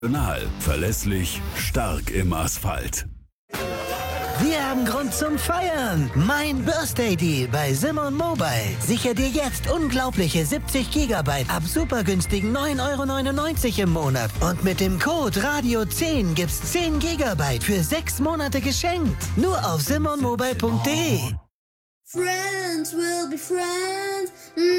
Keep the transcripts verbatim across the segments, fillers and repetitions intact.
Regional, verlässlich, stark im Asphalt. Wir haben Grund zum Feiern. Mein Birthday Deal bei Simon Mobile. Sichere dir jetzt unglaubliche siebzig Gigabyte ab super günstigen neun Euro neunundneunzig im Monat. Und mit dem Code Radio zehn gibt's zehn Gigabyte für sechs Monate geschenkt. Nur auf simon mobile punkt de. Friends will be friends.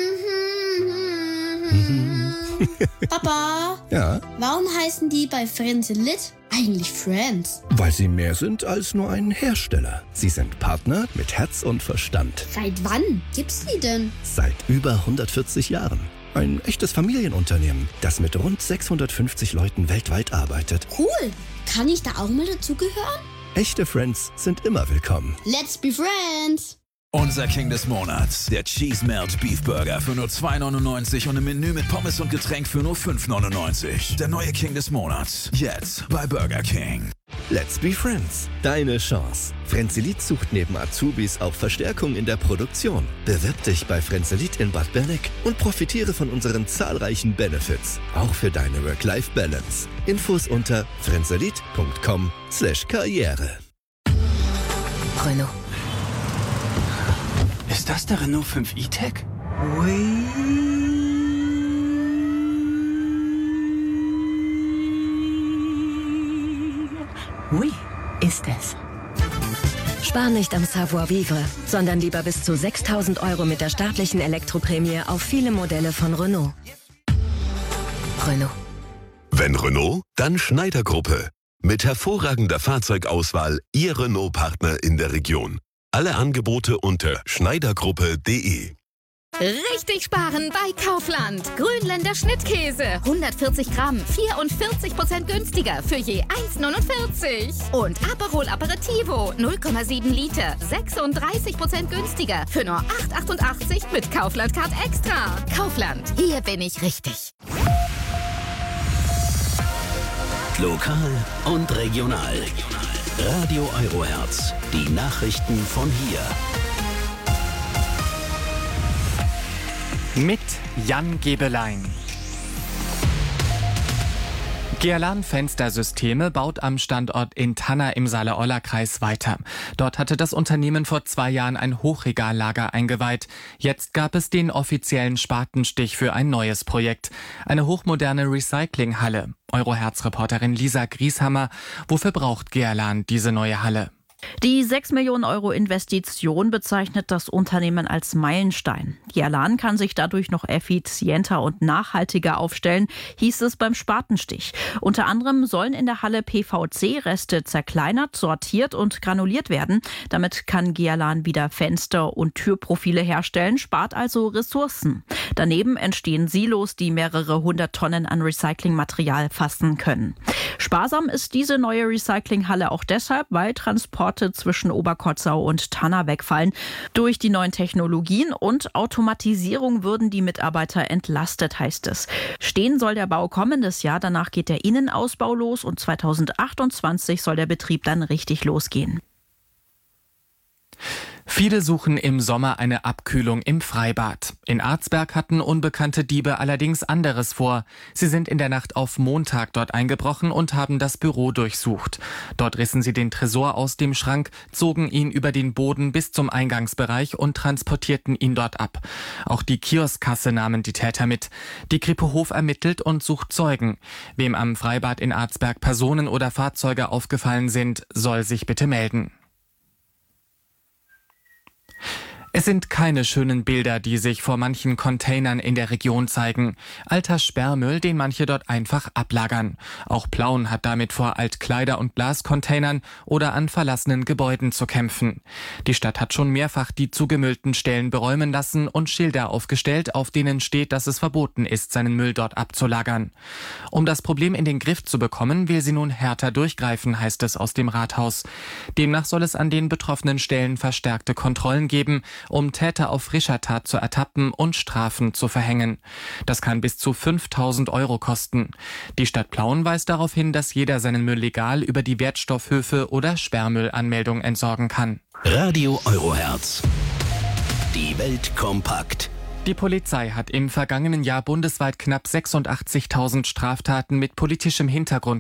Papa? Ja? Warum heißen die bei Frenzelit eigentlich Friends? Weil sie mehr sind als nur ein Hersteller. Sie sind Partner mit Herz und Verstand. Seit wann gibt's die denn? Seit über hundertvierzig Jahren. Ein echtes Familienunternehmen, das mit rund sechshundertfünfzig Leuten weltweit arbeitet. Cool. Kann ich da auch mal dazugehören? Echte Friends sind immer willkommen. Let's be friends. Unser King des Monats, der Cheese Melt Beef Burger für nur zwei neunundneunzig und im Menü mit Pommes und Getränk für nur fünf neunundneunzig. Der neue King des Monats, jetzt bei Burger King. Let's be friends. Deine Chance. Frenzelit sucht neben Azubis auch Verstärkung in der Produktion. Bewirb dich bei Frenzelit in Bad Berneck und profitiere von unseren zahlreichen Benefits. Auch für deine Work-Life-Balance. Infos unter frenzelit punkt com slash karriere. Renault. Ist das der Renault fünf E-Tech? Oui. Oui, ist es. Spar nicht am Savoir-vivre, sondern lieber bis zu sechstausend Euro mit der staatlichen Elektroprämie auf viele Modelle von Renault. Renault. Wenn Renault, dann Schneider Gruppe. Mit hervorragender Fahrzeugauswahl Ihr Renault-Partner in der Region. Alle Angebote unter schneidergruppe punkt de. Richtig sparen bei Kaufland. Grünländer Schnittkäse. hundertvierzig Gramm, vierundvierzig Prozent günstiger für je eins neunundvierzig. Und Aperol Aperitivo, null Komma sieben Liter, sechsunddreißig Prozent günstiger für nur acht achtundachtzig mit Kaufland Card Extra. Kaufland, hier bin ich richtig. Lokal und regional. Radio Eurohertz. Die Nachrichten von hier. Mit Jan Gebelein. Gealan Fenstersysteme baut am Standort in Tanna im Saale-Orla-Kreis weiter. Dort hatte das Unternehmen vor zwei Jahren ein Hochregallager eingeweiht. Jetzt gab es den offiziellen Spatenstich für ein neues Projekt. Eine hochmoderne Recyclinghalle. Eurohertz-Reporterin Lisa Grieshammer. Wofür braucht Gealan diese neue Halle? Die sechs Millionen Euro Investition bezeichnet das Unternehmen als Meilenstein. Gealan kann sich dadurch noch effizienter und nachhaltiger aufstellen, hieß es beim Spatenstich. Unter anderem sollen in der Halle P V C-Reste zerkleinert, sortiert und granuliert werden. Damit kann Gealan wieder Fenster- und Türprofile herstellen, spart also Ressourcen. Daneben entstehen Silos, die mehrere hundert Tonnen an Recyclingmaterial fassen können. Sparsam ist diese neue Recyclinghalle auch deshalb, weil Transport zwischen Oberkotzau und Tanna wegfallen. Durch die neuen Technologien und Automatisierung würden die Mitarbeiter entlastet, heißt es. Stehen soll der Bau kommendes Jahr, danach geht der Innenausbau los und zweitausendachtundzwanzig soll der Betrieb dann richtig losgehen. Viele suchen im Sommer eine Abkühlung im Freibad. In Arzberg hatten unbekannte Diebe allerdings anderes vor. Sie sind in der Nacht auf Montag dort eingebrochen und haben das Büro durchsucht. Dort rissen sie den Tresor aus dem Schrank, zogen ihn über den Boden bis zum Eingangsbereich und transportierten ihn dort ab. Auch die Kioskkasse nahmen die Täter mit. Die Kripo Hof ermittelt und sucht Zeugen. Wem am Freibad in Arzberg Personen oder Fahrzeuge aufgefallen sind, soll sich bitte melden. Es sind keine schönen Bilder, die sich vor manchen Containern in der Region zeigen. Alter Sperrmüll, den manche dort einfach ablagern. Auch Plauen hat damit vor Altkleider- und Glascontainern oder an verlassenen Gebäuden zu kämpfen. Die Stadt hat schon mehrfach die zugemüllten Stellen beräumen lassen und Schilder aufgestellt, auf denen steht, dass es verboten ist, seinen Müll dort abzulagern. Um das Problem in den Griff zu bekommen, will sie nun härter durchgreifen, heißt es aus dem Rathaus. Demnach soll es an den betroffenen Stellen verstärkte Kontrollen geben, um Täter auf frischer Tat zu ertappen und Strafen zu verhängen. Das kann bis zu fünftausend Euro kosten. Die Stadt Plauen weist darauf hin, dass jeder seinen Müll legal über die Wertstoffhöfe oder Sperrmüllanmeldung entsorgen kann. Radio Eurohertz. Die Welt kompakt. Die Polizei hat im vergangenen Jahr bundesweit knapp sechsundachtzigtausend Straftaten mit politischem Hintergrund